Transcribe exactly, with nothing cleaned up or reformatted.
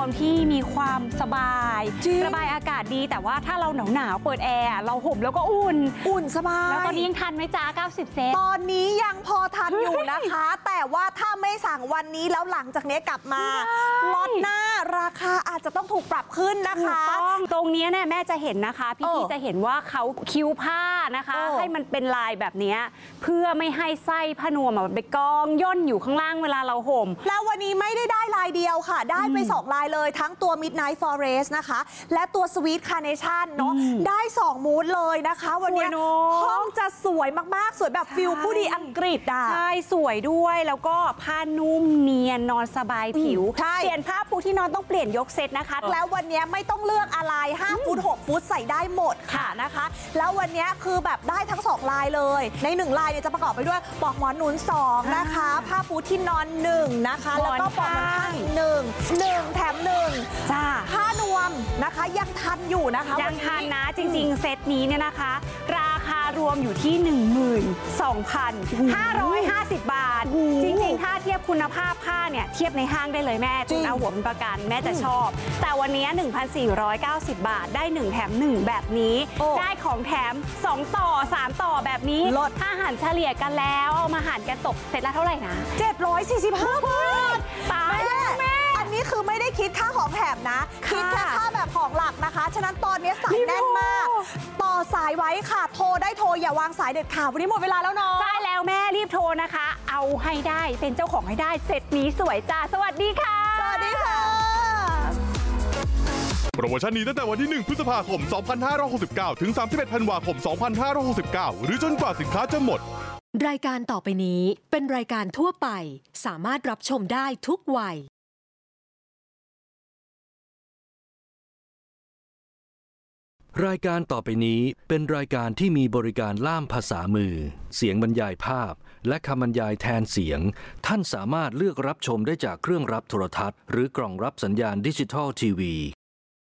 มที่มีความสบายระบายอากาศดีแต่ว่าถ้าเราหนาวหนาวเปิดแอร์เราห่มแล้วก็อุ่นอุ่นสบายแล้วตอนนี้ยังทันไหมจ้าเก้าสิบเซตตอนนี้ยังพอทันอยู่นะคะ แต่ว่าถ้าไม่สั่งวันนี้แล้วหลังจากนี้กลับมาล็อตหน้าราคาอาจจะต้องถูกปรับขึ้นนะคะต้องตรงนี้เนี่ยแม่จะเห็นนะคะพี่พี่จะเห็นว่าเขาคิ้วผ้านะคะให้มันเป็นลายแบบนี้เพื่อไม่ให้ไส้ผ้านวมมันไปกองย่นอยู่ข้างล่างเวลาเราห่มแล้ววันนี้ไม่ได้ได้ลายเดียวค่ะได้ไปสองลายเลยทั้งตัว Midnight Forest นะคะและตัว Sweet Carnation เนาะได้สองมูดเลยนะคะวันนี้ห้องจะสวยมากๆสวยแบบฟิลผู้ดีอังกฤษอ่ะใช่สวยด้วยแล้วก็ผ้านุ่มเนียนนอนสบายผิวเปลี่ยนผ้าปูที่นอนต้องเปลี่ยนยกเซตนะคะแล้ววันนี้ไม่ต้องเลือกอะไรห้าฟุตหกฟุตใส่ได้หมดค่ะนะคะแล้ววันนี้คือแบบได้ทั้งสองลายเลยในหนึ่งลายเนี่ยจะประกอบไปด้วยปลอกหมอนหนุนสองนะคะผ้าปูที่นอนหนึ่งนะคะแล้วก็ปลอกหมอนข้างอีกหนึ่งหนึ่งแถมหนึ่งจ้าผ้านวมนะคะยังทันอยู่นะคะยังทันนะจริงๆเซตนี้เนี่ยนะคะราคารวมอยู่ที่ หนึ่งหมื่นสองพันห้าร้อยห้าสิบ บาทจริงๆถ้าเทียบคุณภาพผ้าเนี่ยเทียบในห้างได้เลยแม่จริงเอาหัวเป็นประกันแม่จะชอบแต่วันนี้ หนึ่งพันสี่ร้อยเก้าสิบ บาทได้หนึ่งแถมหนึ่งแบบนี้ได้ของแถมสองต่อสามต่อแบบนี้ลดถ้าหันเฉลี่ยกันแล้วเอามาหันกันตกเสร็จละเท่าไหร่นะเจ็ดร้อยสี่สิบห้าบาทตายแล้วแม่อันนี้คือไม่ได้คิดค่าของแถมนะคิดแค่ค่าแบบของหลักนะคะฉะนั้นตอนนี้สายแน่นมากต่อสายไว้ค่ะโทรได้โทรอย่าวางสายเด็ดขาดวันนี้หมดเวลาแล้วเนาะใช่แล้วแม่รีบโทรนะคะเอาให้ได้เป็นเจ้าของให้ได้เสร็จนี้สวยจ้าสวัสดีค่ะสวัสดีค่ะโปรโมชั่นนี้ตั้งแต่วันที่หนึ่งพฤษภาคมสองพันห้าร้อยหกสิบเก้าถึงสามสิบเอ็ดธันวาคมสองพันห้าร้อยหกสิบเก้าหรือจนกว่าสินค้าจะหมดรายการต่อไปนี้เป็นรายการทั่วไปสามารถรับชมได้ทุกวัยรายการต่อไปนี้เป็นรายการที่มีบริการล่ามภาษามือเสียงบรรยายภาพและคำบรรยายแทนเสียงท่านสามารถเลือกรับชมได้จากเครื่องรับโทรทัศน์หรือกล่องรับสัญญาณดิจิทัลทีวี